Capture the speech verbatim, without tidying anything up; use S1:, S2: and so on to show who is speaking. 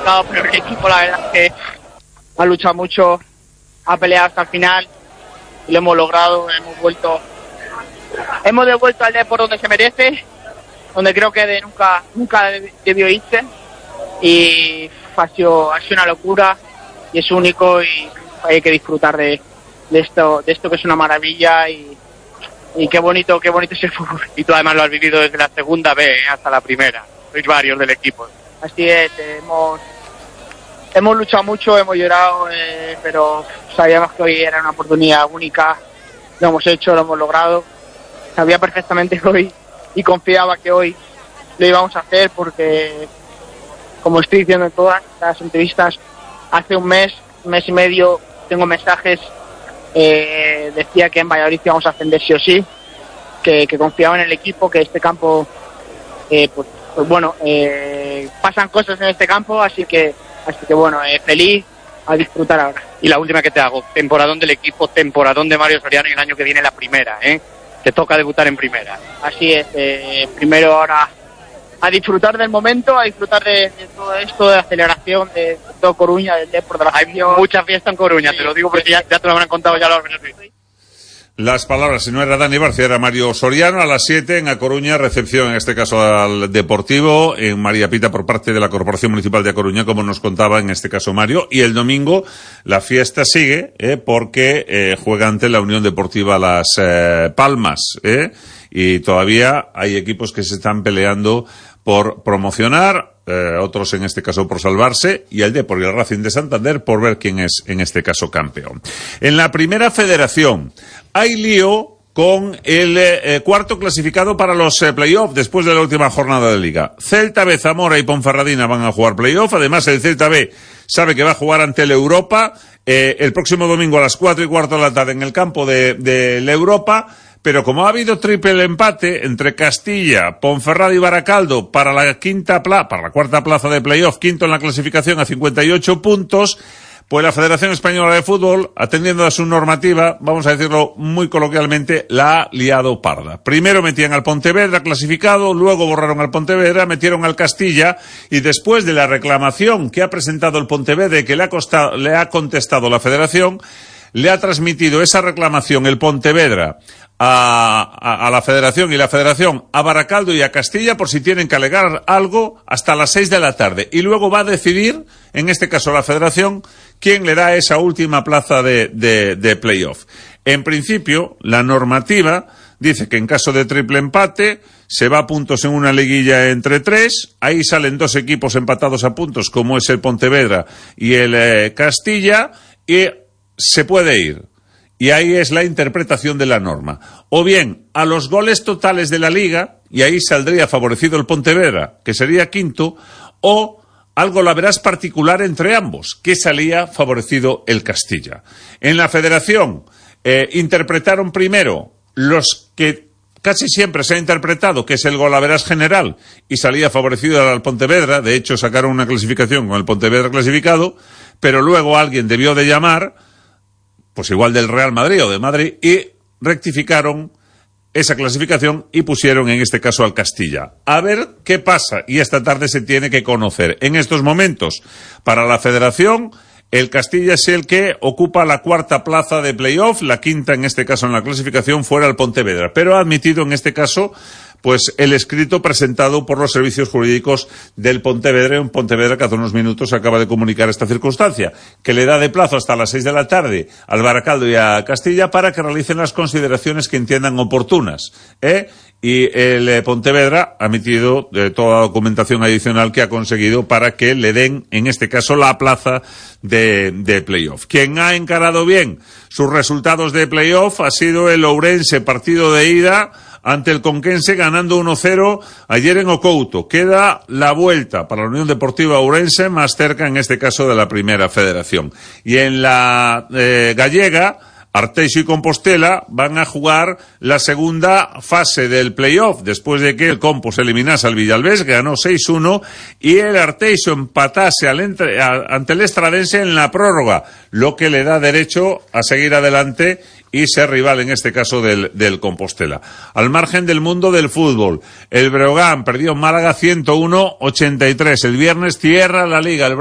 S1: complicado, pero el equipo la verdad es que ha luchado mucho, ha peleado hasta el final y lo hemos logrado, hemos vuelto, hemos devuelto al Depor donde se merece, donde creo que de nunca, nunca debió irse, y ha sido, ha sido una locura y es único y hay que disfrutar de, de esto, de esto que es una maravilla y, y qué bonito, qué bonito es el fútbol.
S2: Y tú además lo has vivido desde la segunda B hasta la primera, sois varios del equipo.
S1: Así es, hemos hemos luchado mucho, hemos llorado, eh, pero sabíamos que hoy era una oportunidad única, lo hemos hecho, lo hemos logrado, sabía perfectamente que hoy y confiaba que hoy lo íbamos a hacer porque, como estoy diciendo en todas las entrevistas, hace un mes, un mes y medio, tengo mensajes, eh, decía que en Valladolid íbamos a ascender sí o sí, que, que confiaba en el equipo, que este campo, eh, pues, pues bueno, eh, pasan cosas en este campo, así que, así que bueno, eh, feliz, a disfrutar ahora.
S2: Y la última que te hago, temporadón del equipo, temporadón de Mario Soriano y el año que viene la primera, ¿eh? Te toca debutar en primera.
S1: Así es, eh, primero ahora a disfrutar del momento, a disfrutar de, de todo esto, de aceleración, de, de todo Coruña, del Depor, de la afición.
S2: Hay mucha fiesta en Coruña, sí, te lo digo porque ya, ya te lo habrán contado ya los organizadores.
S3: Las palabras, si no era Dani Barcia, era Mario Soriano. A las siete en A Coruña, recepción en este caso al Deportivo, en María Pita por parte de la Corporación Municipal de A Coruña, como nos contaba en este caso Mario. Y el domingo la fiesta sigue, eh, porque eh, juega ante la Unión Deportiva Las eh, Palmas, eh, y todavía hay equipos que se están peleando por promocionar, eh, otros en este caso por salvarse, y el Depor y el Racing de Santander por ver quién es en este caso campeón. En la primera federación hay lío con el eh, cuarto clasificado para los eh, playoffs después de la última jornada de liga. Celta B, Zamora y Ponferradina van a jugar playoff. Además, el Celta B sabe que va a jugar ante el Europa eh, el próximo domingo a las cuatro y cuarto de la tarde en el campo de, de la Europa. Pero como ha habido triple empate entre Castilla, Ponferrada y Baracaldo para la quinta pla- para la cuarta plaza de playoff, quinto en la clasificación a cincuenta y ocho puntos, pues la Federación Española de Fútbol, atendiendo a su normativa, vamos a decirlo muy coloquialmente, la ha liado parda. Primero metían al Pontevedra clasificado, luego borraron al Pontevedra, metieron al Castilla, y después de la reclamación que ha presentado el Pontevedra y que le ha, costado, le ha contestado la Federación, le ha transmitido esa reclamación el Pontevedra A, a, a la Federación, y la Federación a Baracaldo y a Castilla por si tienen que alegar algo hasta las seis de la tarde. Y luego va a decidir, en este caso la Federación, quién le da esa última plaza de, de, de playoff. En principio, la normativa dice que en caso de triple empate se va a puntos en una liguilla entre tres, ahí salen dos equipos empatados a puntos, como es el Pontevedra y el eh, Castilla, y se puede ir. Y ahí es la interpretación de la norma. O bien, a los goles totales de la liga, y ahí saldría favorecido el Pontevedra, que sería quinto, o algo la verás particular entre ambos, que salía favorecido el Castilla. En la Federación, eh, interpretaron primero los que casi siempre se ha interpretado, que es el golaveras general, y salía favorecido al Pontevedra. De hecho, sacaron una clasificación con el Pontevedra clasificado, pero luego alguien debió de llamar, pues igual del Real Madrid o de Madrid, y rectificaron esa clasificación y pusieron en este caso al Castilla. A ver qué pasa, y esta tarde se tiene que conocer. En estos momentos, para la Federación, el Castilla es el que ocupa la cuarta plaza de playoff, la quinta en este caso en la clasificación, fuera el Pontevedra, pero ha admitido en este caso pues el escrito presentado por los servicios jurídicos del Pontevedra, un Pontevedra que hace unos minutos acaba de comunicar esta circunstancia, que le da de plazo hasta las seis de la tarde al Baracaldo y a Castilla para que realicen las consideraciones que entiendan oportunas, ¿eh? Y el eh, Pontevedra ha emitido eh, toda la documentación adicional que ha conseguido para que le den, en este caso, la plaza de, de playoff. Quien ha encarado bien sus resultados de playoff ha sido el Ourense, partido de ida ante el Conquense, ganando uno cero ayer en Ocouto. Queda la vuelta para la Unión Deportiva Ourense, más cerca en este caso de la Primera Federación. Y en la eh, gallega, Arteixo y Compostela van a jugar la segunda fase del playoff, después de que el Compos eliminase al Villalbés, ganó seis uno, y el Arteixo empatase al entre, a, ante el Estradense en la prórroga, lo que le da derecho a seguir adelante y ser rival en este caso del, del Compostela. Al margen del mundo del fútbol, el Breogán perdió en Málaga ciento uno a ochenta y tres. El viernes cierra la liga. El